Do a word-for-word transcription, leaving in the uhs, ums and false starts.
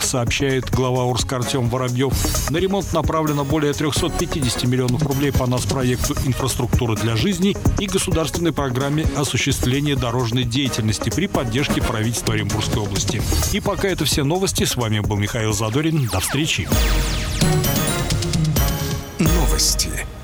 сообщает глава Орска Артем Воробьев. На ремонт направлено более триста пятьдесят миллионов рублей по нацпроекту «Инфраструктура для жизни» и государственной программе осуществления дорожной деятельности при поддержке правительства Оренбургской области. И пока это все новости. С вами был Михаил Задорин. До встречи. Новости.